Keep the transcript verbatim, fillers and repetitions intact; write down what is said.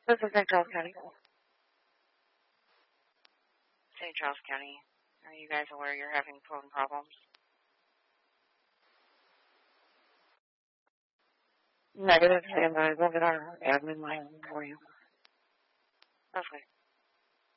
This is Saint Charles County. Saint Charles County. Are you guys aware you're having phone problems? Negative, and I will get our admin line for you. Okay.